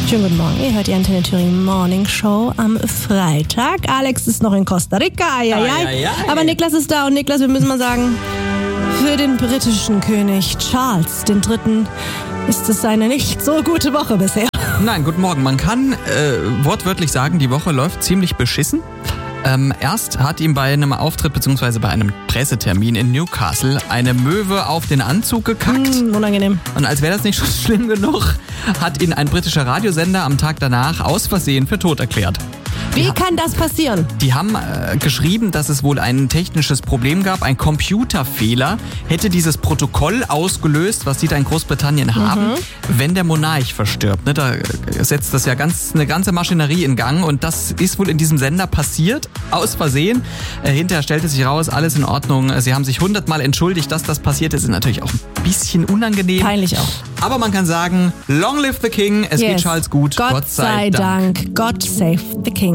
Schönen guten Morgen, ihr hört die Antenne Thüringen Morning Show am Freitag. Alex ist noch in Costa Rica, aber Niklas ist da und Niklas, wir müssen mal sagen, für den britischen König Charles III. Ist es eine nicht so gute Woche bisher. Nein, guten Morgen. Man kann wortwörtlich sagen, die Woche läuft ziemlich beschissen. Erst hat ihm bei einem Auftritt bzw. bei einem Pressetermin in Newcastle eine Möwe auf den Anzug gekackt. Unangenehm. Und als wäre das nicht schon schlimm genug, hat ihn ein britischer Radiosender am Tag danach aus Versehen für tot erklärt. Wie kann das passieren? Die haben geschrieben, dass es wohl ein technisches Problem gab. Ein Computerfehler hätte dieses Protokoll ausgelöst, was sie da in Großbritannien haben, wenn der Monarch verstirbt. Ne, da setzt das ja eine ganze Maschinerie in Gang und das ist wohl in diesem Sender passiert, aus Versehen. Hinterher stellte sich raus, alles in Ordnung. Sie haben sich 100-mal entschuldigt, dass das passiert ist. Ist natürlich auch ein bisschen unangenehm. Peinlich auch. Aber man kann sagen, long live the king, es geht Charles gut. Gott sei Dank. God save the king.